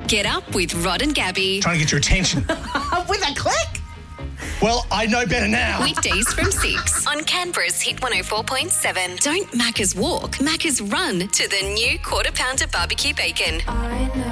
Get up with Rod and Gabby. Trying to get your attention. With a click. Well, I know better now. Weekdays from 6 on Canberra's Hit 104.7. Don't Macca's walk, Macca's run to the new Quarter Pounder barbecue bacon.